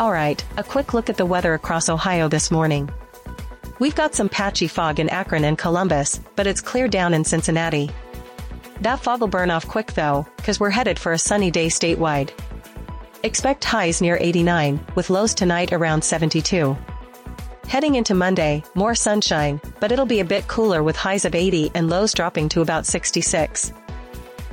Alright, a quick look at the weather across Ohio this morning. We've got some patchy fog in Akron and Columbus, but it's cleared down in Cincinnati. That fog will burn off quick though, cause we're headed for a sunny day statewide. Expect highs near 89, with lows tonight around 72. Heading into Monday, more sunshine, but it'll be a bit cooler with highs of 80 and lows dropping to about 66.